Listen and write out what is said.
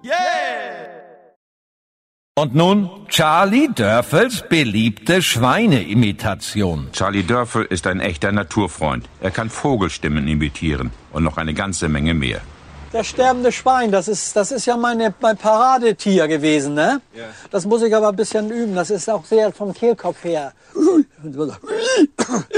Und nun Charlie Dörfels beliebte Schweineimitation. Charlie Dörfel ist ein echter Naturfreund. Er kann Vogelstimmen imitieren und noch eine ganze Menge mehr. Das sterbende Schwein, das ist ja mein Paradetier gewesen, ne? Ja. Das muss ich aber ein bisschen üben. Das ist auch sehr vom Kehlkopf her.